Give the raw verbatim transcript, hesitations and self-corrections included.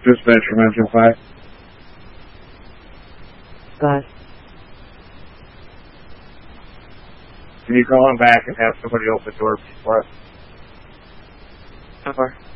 Dispatch from engine five. Go ahead. Can you call him back and have somebody open the door for us? Over.